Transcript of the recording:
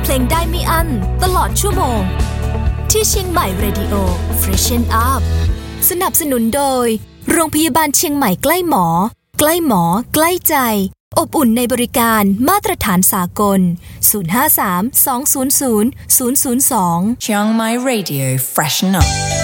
เพลงได้ไม่อั้นตลอดชั่วโมงที่เชียงใหม่ Radio Freshen Up สนับสนุนโดยโรงพยาบาลเชียงใหม่ใกล้หมอใกล้หมอใกล้ใจอบอุ่นในบริการมาตรฐานสากล053 200 002 Chiang Mai Radio Freshen Up